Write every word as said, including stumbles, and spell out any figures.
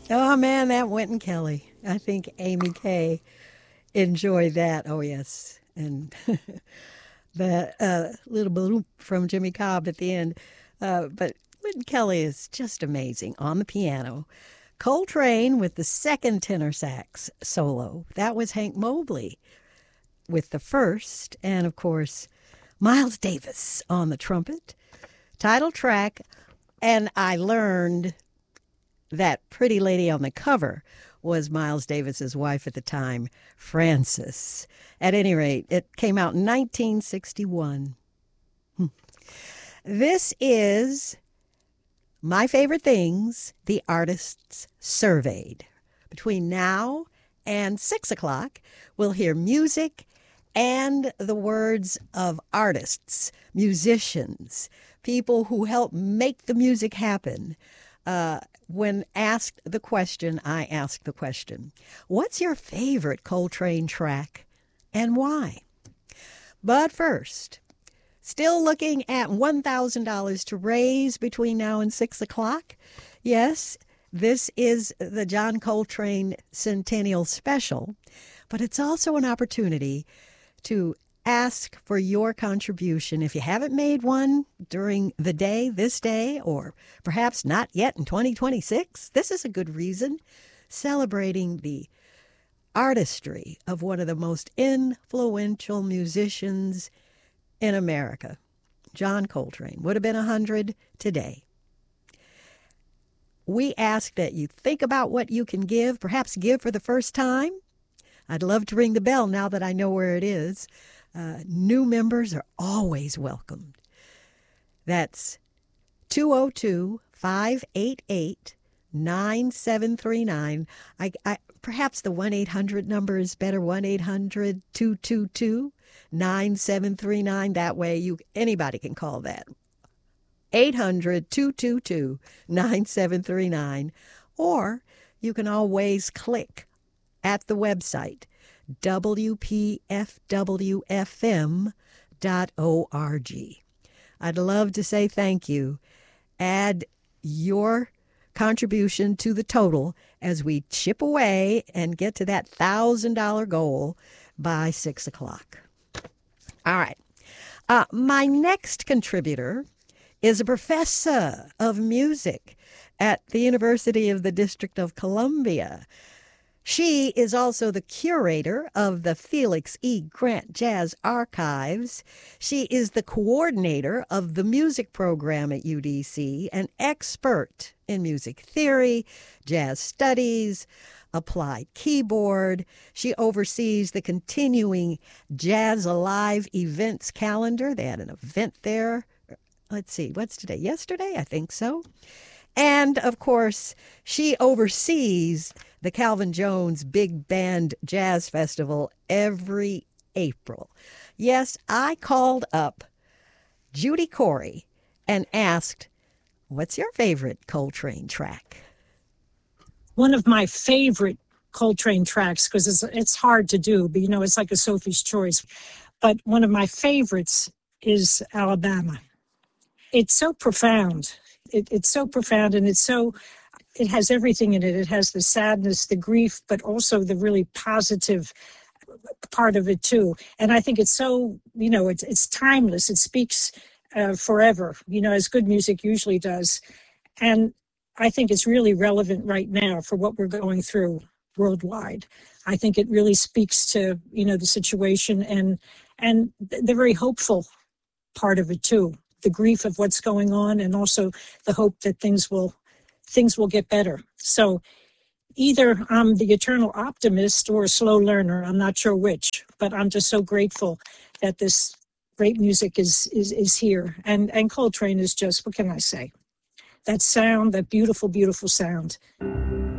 Oh man, that Wynton Kelly. I think Amy Kay enjoyed that. Oh yes, and the uh, little bloop from Jimmy Cobb at the end. Uh, but Wynton Kelly is just amazing on the piano. Coltrane with the second tenor sax solo. That was Hank Mobley with the first, and of course Miles Davis on the trumpet. Title track, and I learned that pretty lady on the cover was Miles Davis's wife at the time, Frances. At any rate, it came out in nineteen sixty-one. Hmm. This is My Favorite Things the Artists Surveyed. Between now and six o'clock, we'll hear music and the words of artists, musicians, people who help make the music happen. Uh, when asked the question, I ask the question, what's your favorite Coltrane track and why? But first, still looking at one thousand dollars to raise between now and six o'clock? Yes, this is the John Coltrane Centennial Special, but it's also an opportunity to ask for your contribution. If you haven't made one during the day, this day, or perhaps not yet in twenty twenty-six, this is a good reason. Celebrating the artistry of one of the most influential musicians in America, John Coltrane. Would have been one hundred today. We ask that you think about what you can give, perhaps give for the first time. I'd love to ring the bell now that I know where it is. Uh, new members are always welcomed. That's two oh two, five eight eight, nine seven three nine. I, I, perhaps the one eight hundred number is better, one eight hundred, two two two, nine seven three nine. That way you anybody can call that. eight hundred, two two two, nine seven three nine. Or you can always click at the website, w p f w f m dot org. I'd love to say thank you. Add your contribution to the total as we chip away and get to that one thousand dollars goal by six o'clock. All right. Uh, my next contributor is a professor of music at the University of the District of Columbia. She is also the curator of the Felix E. Grant Jazz Archives. She is the coordinator of the music program at U D C, an expert in music theory, jazz studies, applied keyboard. She oversees the continuing Jazz Alive events calendar. They had an event there. Let's see, what's today? Yesterday? I think so. And, of course, she oversees the Calvin Jones Big Band Jazz Festival every April. Yes, I called up Judy Corey and asked, what's your favorite Coltrane track? One of my favorite Coltrane tracks, because it's, it's hard to do, but, you know, it's like a Sophie's Choice. But one of my favorites is Alabama. It's so profound. It, it's so profound, and it's so, it has everything in it. It has the sadness, the grief, but also the really positive part of it too. And I think it's so, you know, it's it's timeless. It speaks uh, forever, you know, as good music usually does. And I think it's really relevant right now for what we're going through worldwide. I think it really speaks to, you know, the situation and and the very hopeful part of it too. The grief of what's going on, and also the hope that things will things will get better. So either I'm the eternal optimist or a slow learner. I'm not sure which, but I'm just so grateful that this great music is is is here. And and Coltrane is just, what can I say? That sound, that beautiful, beautiful sound.